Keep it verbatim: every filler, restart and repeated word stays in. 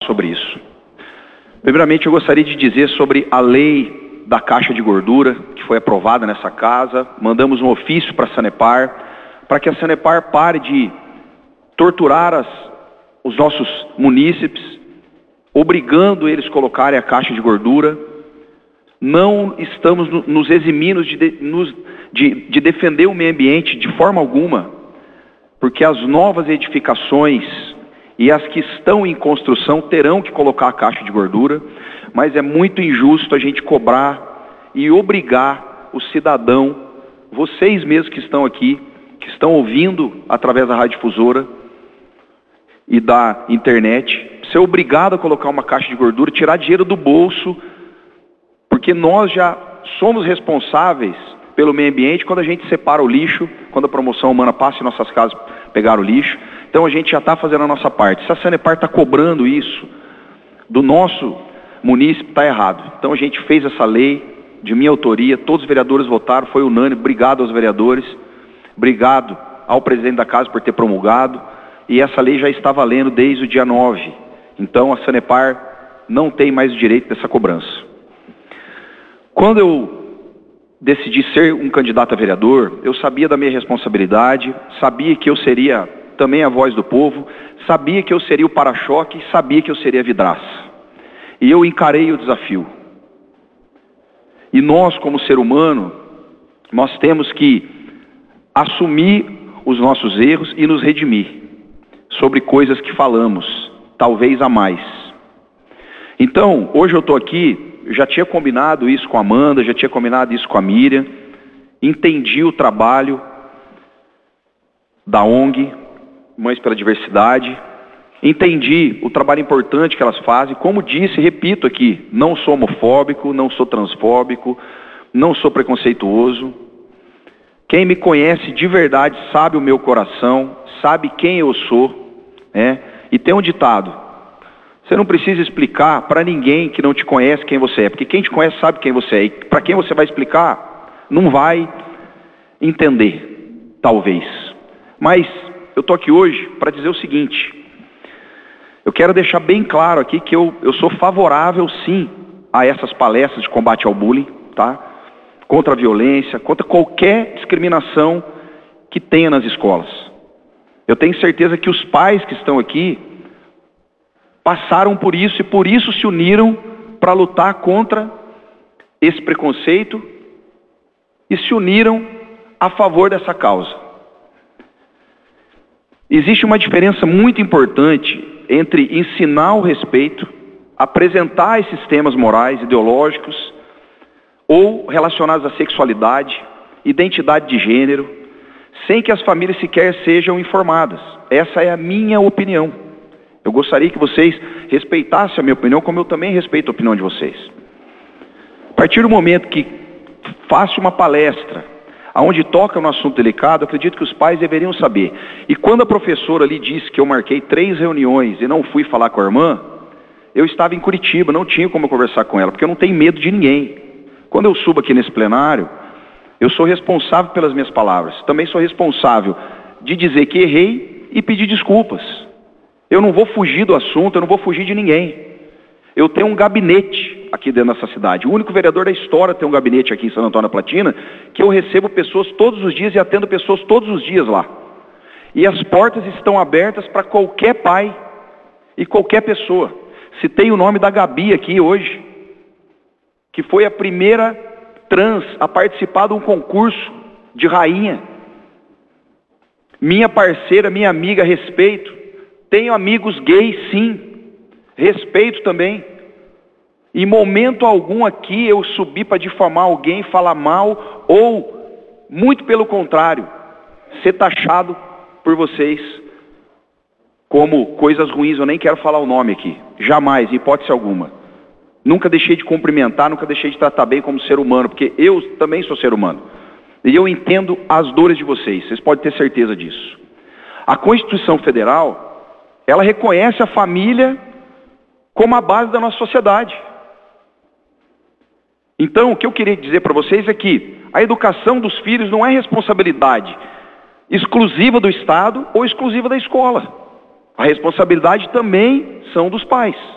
sobre isso. Primeiramente, eu gostaria de dizer sobre a lei da caixa de gordura, que foi aprovada nessa casa. Mandamos um ofício para a Sanepar, para que a Sanepar pare de torturar as, os nossos munícipes, obrigando eles a colocarem a caixa de gordura. Não estamos nos eximindo de, de, de, de defender o meio ambiente de forma alguma, porque as novas edificações e as que estão em construção terão que colocar a caixa de gordura, mas é muito injusto a gente cobrar e obrigar o cidadão, vocês mesmos que estão aqui, que estão ouvindo através da radiodifusora e da internet, ser obrigado a colocar uma caixa de gordura, tirar dinheiro do bolso, porque nós já somos responsáveis pelo meio ambiente quando a gente separa o lixo, quando a promoção humana passa em nossas casas pegar o lixo. Então a gente já está fazendo a nossa parte. Se a Sanepar está cobrando isso do nosso município, está errado. Então a gente fez essa lei de minha autoria, todos os vereadores votaram, foi unânime. Obrigado aos vereadores, obrigado ao presidente da casa por ter promulgado, e essa lei já está valendo desde o dia nove. Então a Sanepar não tem mais o direito dessa cobrança. Quando eu decidi ser um candidato a vereador, eu sabia da minha responsabilidade, sabia que eu seria também a voz do povo, sabia que eu seria o para-choque, sabia que eu seria a vidraça. E eu encarei o desafio. E nós, como ser humano, nós temos que assumir os nossos erros e nos redimir sobre coisas que falamos, talvez a mais. Então, hoje eu estou aqui, já tinha combinado isso com a Amanda, já tinha combinado isso com a Miriam, entendi o trabalho da O N G, Mães pela Diversidade, entendi o trabalho importante que elas fazem. Como disse, repito aqui, não sou homofóbico, não sou transfóbico, não sou preconceituoso. Quem me conhece de verdade sabe o meu coração, sabe quem eu sou, né? E tem um ditado: você não precisa explicar para ninguém que não te conhece quem você é, porque quem te conhece sabe quem você é, e para quem você vai explicar, não vai entender, talvez. Mas eu estou aqui hoje para dizer o seguinte: eu quero deixar bem claro aqui que eu, eu sou favorável, sim, a essas palestras de combate ao bullying, tá? Contra a violência, contra qualquer discriminação que tenha nas escolas. Eu tenho certeza que os pais que estão aqui passaram por isso e por isso se uniram para lutar contra esse preconceito e se uniram a favor dessa causa. Existe uma diferença muito importante entre ensinar o respeito, apresentar esses temas morais, ideológicos, ou relacionados à sexualidade, identidade de gênero, sem que as famílias sequer sejam informadas. Essa é a minha opinião. Eu gostaria que vocês respeitassem a minha opinião, como eu também respeito a opinião de vocês. A partir do momento que faço uma palestra, onde toca no assunto delicado, acredito que os pais deveriam saber. E quando a professora ali disse que eu marquei três reuniões e não fui falar com a irmã, eu estava em Curitiba, não tinha como eu conversar com ela, porque eu não tenho medo de ninguém. Quando eu subo aqui nesse plenário, eu sou responsável pelas minhas palavras. Também sou responsável de dizer que errei e pedir desculpas. Eu não vou fugir do assunto, eu não vou fugir de ninguém. Eu tenho um gabinete aqui dentro dessa cidade. O único vereador da história tem um gabinete aqui em Santo Antônio da Platina, que eu recebo pessoas todos os dias e atendo pessoas todos os dias lá. E as portas estão abertas para qualquer pai e qualquer pessoa. Citei o nome da Gabi aqui hoje, que foi a primeira trans a participar de um concurso de rainha. Minha parceira, minha amiga, respeito. Tenho amigos gays, sim. Respeito também. Em momento algum aqui eu subi para difamar alguém, falar mal, ou, muito pelo contrário, ser taxado por vocês como coisas ruins. Eu nem quero falar o nome aqui. Jamais, em hipótese alguma. Nunca deixei de cumprimentar, nunca deixei de tratar bem como ser humano, porque eu também sou ser humano. E eu entendo as dores de vocês, vocês podem ter certeza disso. A Constituição Federal, ela reconhece a família como a base da nossa sociedade. Então, o que eu queria dizer para vocês é que a educação dos filhos não é responsabilidade exclusiva do Estado ou exclusiva da escola. A responsabilidade também são dos pais.